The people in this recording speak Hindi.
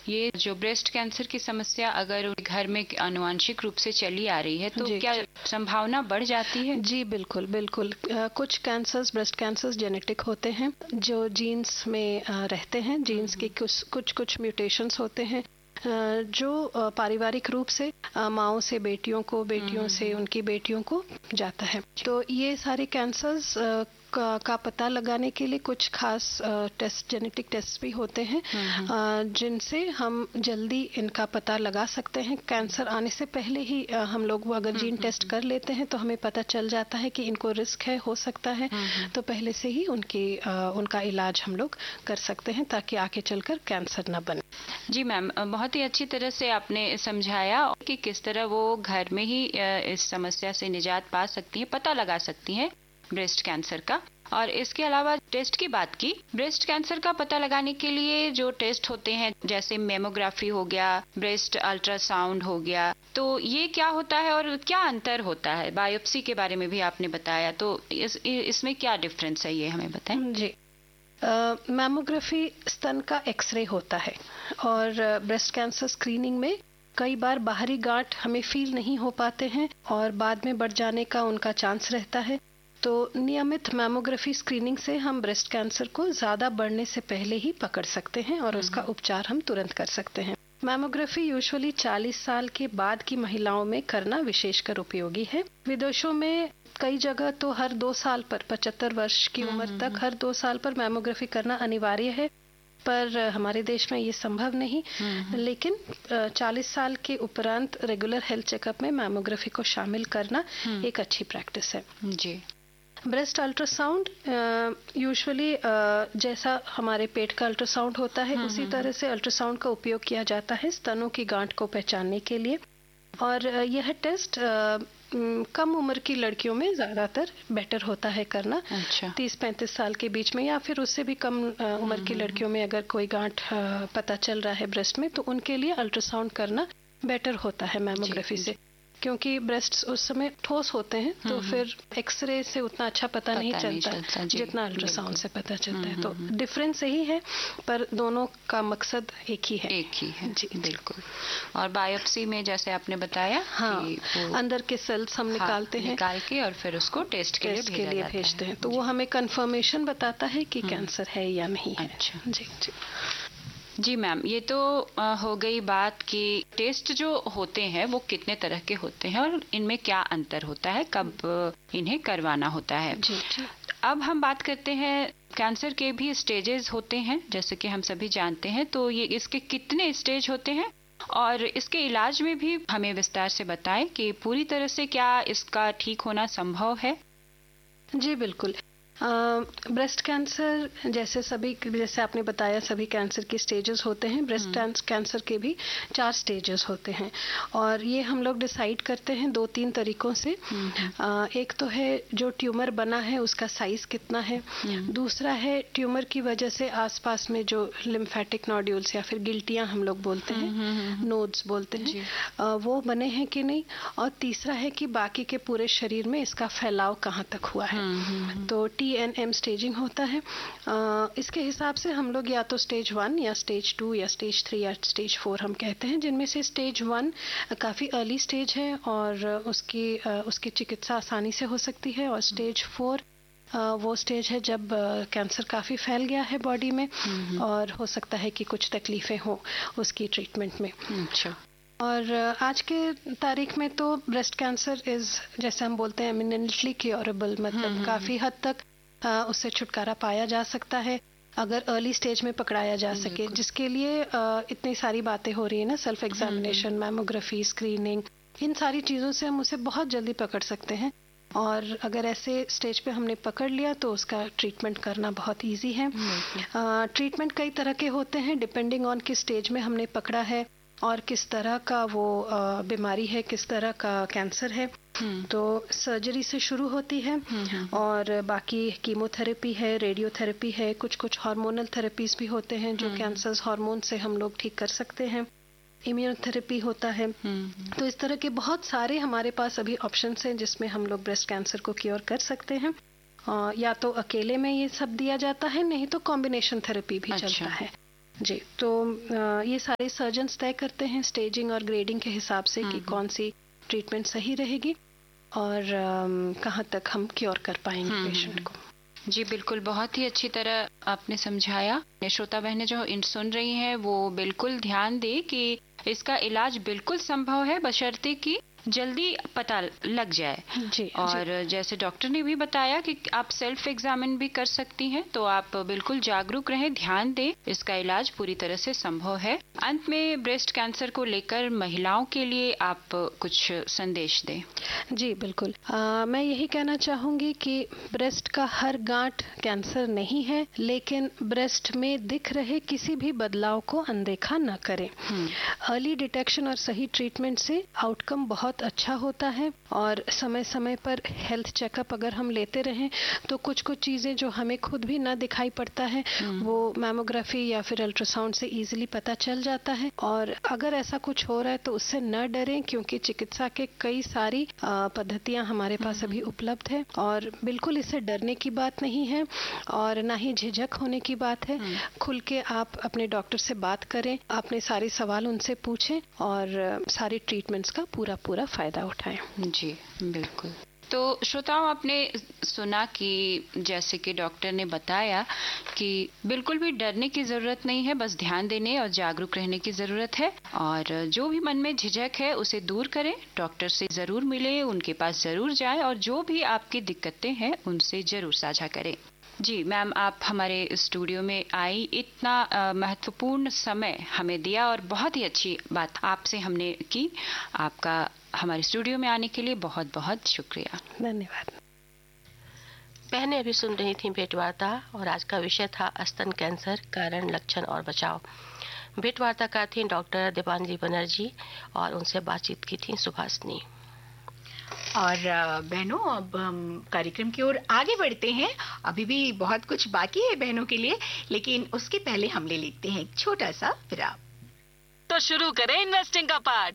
ये जो ब्रेस्ट कैंसर की समस्या अगर घर में आनुवंशिक रूप से चली आ रही है तो क्या संभावना बढ़ जाती है? जी बिल्कुल बिल्कुल। कुछ कैंसर्स, ब्रेस्ट कैंसर्स जेनेटिक होते हैं जो जीन्स में रहते हैं। जीन्स की कुछ म्यूटेशंस होते हैं जो पारिवारिक रूप से माओं से बेटियों को, बेटियों से उनकी बेटियों को जाता है। तो ये सारे कैंसर्स का पता लगाने के लिए कुछ खास टेस्ट, जेनेटिक टेस्ट भी होते हैं जिनसे हम जल्दी इनका पता लगा सकते हैं। कैंसर आने से पहले ही हम लोग अगर जीन टेस्ट कर लेते हैं तो हमें पता चल जाता है कि इनको रिस्क है, हो सकता है, तो पहले से ही उनका इलाज हम लोग कर सकते हैं ताकि आगे चलकर कैंसर न बने। जी मैम, बहुत ही अच्छी तरह से आपने समझाया कि किस तरह वो घर में ही इस समस्या से निजात पा सकती हैं, पता लगा सकती हैं ब्रेस्ट कैंसर का। और इसके अलावा टेस्ट की बात की, ब्रेस्ट कैंसर का पता लगाने के लिए जो टेस्ट होते हैं जैसे मेमोग्राफी हो गया, ब्रेस्ट अल्ट्रासाउंड हो गया, तो ये क्या होता है और क्या अंतर होता है? बायोप्सी के बारे में भी आपने बताया, तो इसमें क्या डिफरेंस है ये हमें बताएं। जी, मैमोग्राफी स्तन का एक्सरे होता है और ब्रेस्ट कैंसर स्क्रीनिंग में कई बार बाहरी गांठ हमें फील नहीं हो पाते हैं और बाद में बढ़ जाने का उनका चांस रहता है। तो नियमित मैमोग्राफी स्क्रीनिंग से हम ब्रेस्ट कैंसर को ज्यादा बढ़ने से पहले ही पकड़ सकते हैं और उसका उपचार हम तुरंत कर सकते हैं। मैमोग्राफी यूजुअली 40 साल के बाद की महिलाओं में करना विशेषकर उपयोगी है। विदेशों में कई जगह तो हर 2 साल पर, 75 वर्ष की उम्र तक हर 2 साल पर मैमोग्राफी करना अनिवार्य है, पर हमारे देश में ये संभव नहीं। लेकिन 40 साल के उपरांत रेगुलर हेल्थ चेकअप में मैमोग्राफी को शामिल करना एक अच्छी प्रैक्टिस है। जी। ब्रेस्ट अल्ट्रासाउंड यूजुअली जैसा हमारे पेट का अल्ट्रासाउंड होता है उसी तरह से अल्ट्रासाउंड का उपयोग किया जाता है स्तनों की गांठ को पहचानने के लिए। और यह टेस्ट कम उम्र की लड़कियों में ज्यादातर बेटर होता है करना। 30-35 साल के बीच में या फिर उससे भी कम उम्र की लड़कियों में अगर कोई गांठ पता चल रहा है ब्रेस्ट में, तो उनके लिए अल्ट्रासाउंड करना बेटर होता है मैमोग्राफी से, क्योंकि ब्रेस्ट्स उस समय ठोस होते हैं तो फिर एक्सरे से उतना अच्छा पता नहीं चलता जितना अल्ट्रासाउंड से पता चलता है। तो डिफरेंस यही है, पर दोनों का मकसद एक ही है। जी बिल्कुल। और बायोप्सी में जैसे आपने बताया, हाँ, अंदर के सेल्स हम निकालते हैं, निकाल के और फिर उसको टेस्ट के लिए भेजते हैं, तो वो हमें कंफर्मेशन बताता है कि कैंसर है या नहीं है। अच्छा। जी जी जी मैम, ये तो हो गई बात कि टेस्ट जो होते हैं वो कितने तरह के होते हैं और इनमें क्या अंतर होता है, कब इन्हें करवाना होता है। जी जी। अब हम बात करते हैं, कैंसर के भी स्टेजेस होते हैं जैसे कि हम सभी जानते हैं, तो ये इसके कितने स्टेज होते हैं और इसके इलाज में भी हमें विस्तार से बताएं कि पूरी तरह से क्या इसका ठीक होना संभव है। जी बिल्कुल। ब्रेस्ट कैंसर जैसे आपने बताया सभी कैंसर के स्टेजेस होते हैं। ब्रेस्ट कैंसर के भी 4 स्टेजेस होते हैं और ये हम लोग डिसाइड करते हैं 2-3 तरीकों से। एक तो है जो ट्यूमर बना है उसका साइज कितना है, दूसरा है ट्यूमर की वजह से आसपास में जो लिम्फेटिक नोड्यूल्स या फिर गिल्टियां हम लोग बोलते हैं, नोड्स बोलते हैं, वो बने हैं कि नहीं, और तीसरा है कि बाकी के पूरे शरीर में इसका फैलाव कहाँ तक हुआ है। तो TNM स्टेजिंग होता है। इसके हिसाब से हम लोग या तो स्टेज 1 या स्टेज 2 या स्टेज 3 या स्टेज 4 हम कहते हैं, जिनमें से स्टेज 1 काफ़ी अर्ली स्टेज है और उसकी चिकित्सा आसानी से हो सकती है, और स्टेज 4 वो स्टेज है जब कैंसर काफ़ी फैल गया है बॉडी में और हो सकता है कि कुछ तकलीफ़ें हो उसकी ट्रीटमेंट में। अच्छा। और आज के तारीख में तो ब्रेस्ट कैंसर जैसे हम बोलते हैं एमिनेंटली क्योरेबल, मतलब काफ़ी हद तक उससे छुटकारा पाया जा सकता है अगर अर्ली स्टेज में पकड़ाया जा सके, जिसके लिए इतनी सारी बातें हो रही है ना, सेल्फ एग्जामिनेशन, मैमोग्राफी, स्क्रीनिंग, इन सारी चीज़ों से हम उसे बहुत जल्दी पकड़ सकते हैं। और अगर ऐसे स्टेज पे हमने पकड़ लिया तो उसका ट्रीटमेंट करना बहुत इजी है। ट्रीटमेंट कई तरह के होते हैं डिपेंडिंग ऑन किस स्टेज में हमने पकड़ा है और किस तरह का वो बीमारी है, किस तरह का कैंसर है। तो सर्जरी से शुरू होती है और बाकी कीमोथेरेपी है, रेडियोथेरेपी है, कुछ हार्मोनल थेरेपीज भी होते हैं जो कैंसर हार्मोन से हम लोग ठीक कर सकते हैं, इम्यूनोथेरेपी होता है। तो इस तरह के बहुत सारे हमारे पास अभी ऑप्शंस हैं जिसमें हम लोग ब्रेस्ट कैंसर को क्योर कर सकते हैं। या तो अकेले में ये सब दिया जाता है, नहीं तो कॉम्बिनेशन थेरेपी भी चलता है। जी, तो ये सारे सर्जन्स तय करते हैं स्टेजिंग और ग्रेडिंग के हिसाब से कि कौन सी ट्रीटमेंट सही रहेगी और कहाँ तक हम क्योर कर पाएंगे पेशेंट को। जी बिल्कुल, बहुत ही अच्छी तरह आपने समझाया। श्रोता बहनें जो सुन रही हैं वो बिल्कुल ध्यान दें कि इसका इलाज बिल्कुल संभव है, बशर्ते कि जल्दी पता लग जाए। जी, और जैसे डॉक्टर ने भी बताया कि आप सेल्फ एग्जामिन भी कर सकती हैं, तो आप बिल्कुल जागरूक रहें, ध्यान दें, इसका इलाज पूरी तरह से संभव है। अंत में ब्रेस्ट कैंसर को लेकर महिलाओं के लिए आप कुछ संदेश दें। जी बिल्कुल, मैं यही कहना चाहूंगी कि ब्रेस्ट का हर गांठ कैंसर नहीं है, लेकिन ब्रेस्ट में दिख रहे किसी भी बदलाव को अनदेखा न करें। अर्ली डिटेक्शन और सही ट्रीटमेंट से आउटकम बहुत अच्छा होता है और समय समय पर हेल्थ चेकअप अगर हम लेते रहें तो कुछ चीजें जो हमें खुद भी ना दिखाई पड़ता है वो मैमोग्राफी या फिर अल्ट्रासाउंड से इजीली पता चल जाता है। और अगर ऐसा कुछ हो रहा है तो उससे न डरें, क्योंकि चिकित्सा के कई सारी पद्धतियां हमारे पास अभी उपलब्ध है और बिल्कुल इससे डरने की बात नहीं है और ना ही झिझक होने की बात है। खुल के आप अपने डॉक्टर से बात करें, अपने सारे सवाल उनसे पूछें और सारी ट्रीटमेंट्स का पूरा फायदा उठाएं। जी बिल्कुल। तो श्रोताओं, आपने सुना कि जैसे कि डॉक्टर ने बताया कि बिल्कुल भी डरने की जरूरत नहीं है, बस ध्यान देने और जागरूक रहने की जरूरत है और जो भी मन में झिझक है उसे दूर करें, डॉक्टर से जरूर मिले, उनके पास जरूर जाएं और जो भी आपकी दिक्कतें हैं उनसे जरूर साझा करें। जी मैम, आप हमारे स्टूडियो में आई, इतना महत्वपूर्ण समय हमें दिया और बहुत ही अच्छी बात आपसे हमने की। आपका हमारे स्टूडियो में आने के लिए बहुत बहुत शुक्रिया। धन्यवाद। बहनें अभी सुन रही थी भेंटवार्ता और आज का विषय था स्तन कैंसर, कारण, लक्षण और बचाव। भेंटवार्ताकार थी डॉक्टर दीपांजलि बनर्जी और उनसे बातचीत की थी सुभाषनी। और बहनों, अब हम कार्यक्रम की ओर आगे बढ़ते हैं। अभी भी बहुत कुछ बाकी है बहनों के लिए, लेकिन उसके पहले हम ले लेते हैं एक छोटा सा विराम। तो शुरू करें इन्वेस्टिंग का पार्ट।